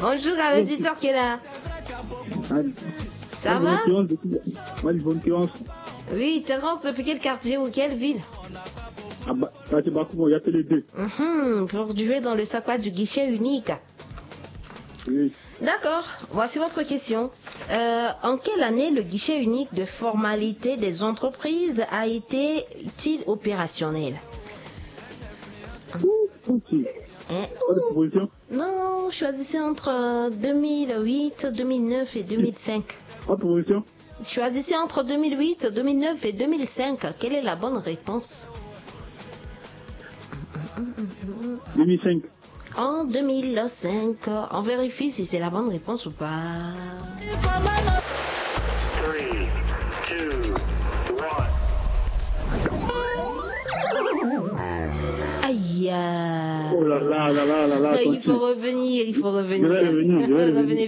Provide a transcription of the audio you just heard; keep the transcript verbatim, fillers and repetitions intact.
On joue à l'auditeur qui est là. Ça va? Moi, je bonne Terence. Oui, Terence, depuis quel quartier ou quelle ville? Ah bah, quartier Bakou, il y a que les deux. Mmh, pour jouer dans le sacquat du guichet unique. Oui. D'accord, voici votre question. Euh, en quelle année le guichet unique de formalité des entreprises a été-il opérationnel? Ok. Hein? Pas de proposition? Non, choisissez entre deux mille huit, deux mille neuf et deux mille cinq. Pas de proposition? Choisissez entre deux mille huit, deux mille neuf et deux mille cinq. Quelle est la bonne réponse? deux mille cinq. En deux mille cinq, on vérifie si c'est la bonne réponse ou pas. Three, two, one. Aïe. Oh là là là là là là. Il faut revenir, il faut revenir. Je vais revenir, je vais revenir. Revenez